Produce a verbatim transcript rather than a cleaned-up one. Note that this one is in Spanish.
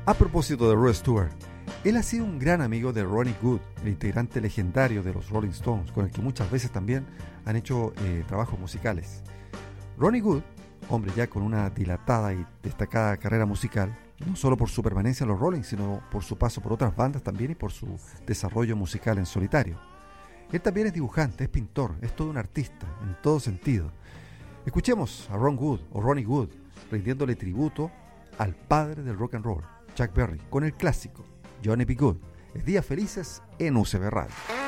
A propósito de Rod Stewart, él ha sido un gran amigo de Ronnie Wood, el integrante legendario de los Rolling Stones, con el que muchas veces también han hecho eh, trabajos musicales. Ronnie Wood, hombre ya con una dilatada y destacada carrera musical, no solo por su permanencia en los Rolling, sino por su paso por otras bandas también y por su desarrollo musical en solitario. Él también es dibujante, es pintor, es todo un artista, en todo sentido. Escuchemos a Ron Wood o Ronnie Wood rindiéndole tributo al padre del rock and roll, Chuck Berry, con el clásico Johnny B. Good. Es Días Felices en U C B Radio.